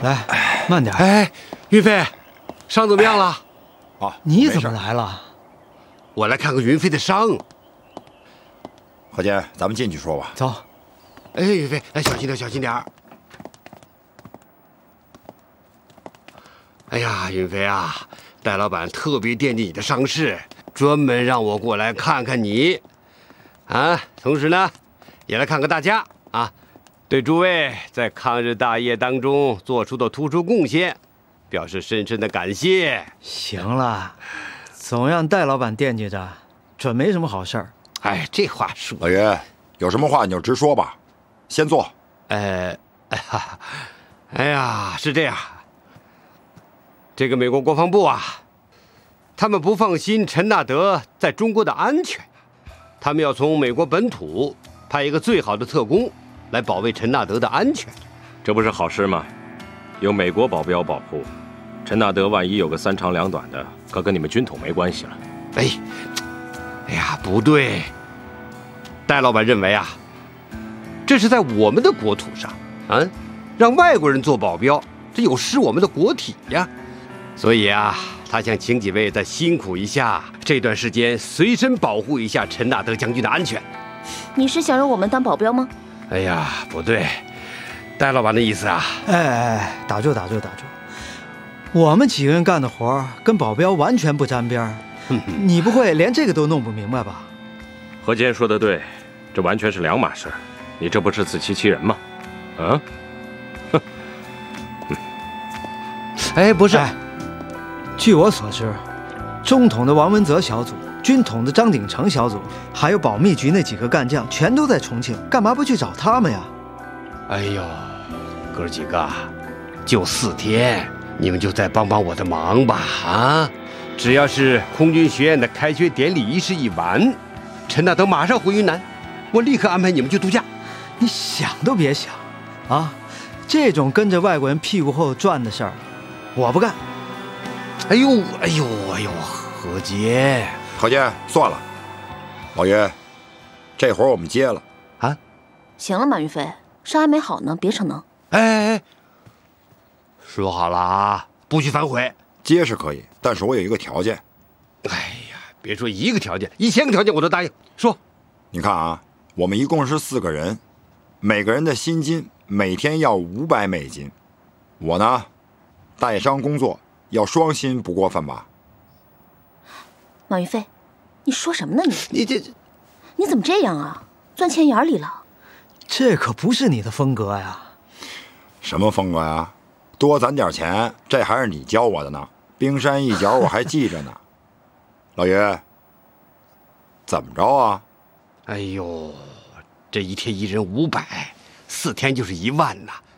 来，慢点。 哎，云飞，伤怎么样了？ 啊， 你怎么来了？ 我来看看云飞的伤。 何坚，咱们进去说吧。 走。 哎，云飞，哎，小心点，小心点。哎呀，云飞啊，戴老板特别惦记你的伤势，专门让我过来看看你。啊，同时呢，也来看看大家啊，对诸位在抗日大业当中做出的突出贡献，表示深深的感谢。 行了，总让戴老板惦记着，准没什么好事儿。 哎，这话说， 老爷，有什么话你就直说吧，先坐。 哎呀，是这样，这个美国国防部啊，他们不放心陈纳德在中国的安全，他们要从美国本土派一个最好的特工来保卫陈纳德的安全。 这不是好事吗？有美国保镖保护，陈纳德万一有个三长两短的，可跟你们军统没关系了。 哎呀，不对，戴老板认为啊，这是在我们的国土上，让外国人做保镖，这有失我们的国体呀。所以啊，他想请几位再辛苦一下，这段时间随身保护一下陈纳德将军的安全。 你是想让我们当保镖吗？ 哎呀，不对，戴老板的意思啊。 哎，打住！我们几个人干的活跟保镖完全不沾边儿，你不会连这个都弄不明白吧？ 何坚说的对，这完全是两码事，你这不是自欺欺人吗？啊？ 哎，不是。 据我所知，中统的王文泽小组、军统的张鼎成小组，还有保密局那几个干将，全都在重庆，干嘛不去找他们呀？ 哎呦，哥几个，就4天，你们就再帮帮我的忙吧！啊，只要是空军学院的开学典礼仪式一完，陈纳德马上回云南，我立刻安排你们去度假。 你想都别想，啊，这种跟着外国人屁股后转的事儿，我不干。 哎呦，何杰， 算了，老爷，这活儿我们接了啊。 行了，马云飞，伤还没好呢，别逞能。 哎，说好了啊，不许反悔。 接是可以，但是我有一个条件。 哎呀，别说一个条件，1000个条件我都答应。说， 你看啊，我们一共是4个人，每个人的薪金每天要500美金。我呢，带伤工作要双薪，不过分吧？ 马云飞，你说什么呢你怎么这样啊？钻钱眼里了？ 这可不是你的风格呀。 什么风格呀？多攒点钱，这还是你教我的呢。冰山一角我还记着呢。老爷，怎么着啊？ 哎呦，这1天1人500，4天就是1万呐。